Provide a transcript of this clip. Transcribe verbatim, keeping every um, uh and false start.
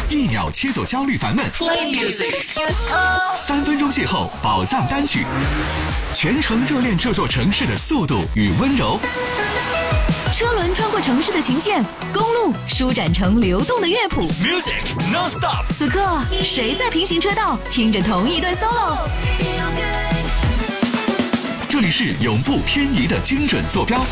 一秒切走焦虑烦闷。Play music， 三分钟邂逅宝藏单曲，全程热恋这座城市的速度与温柔。 车轮穿过城市的琴键，公路舒展成流动的乐谱。 Music non-stop。 此刻，谁在平行车道听着同一段 solo？ 这里是永不偏移的精准坐标。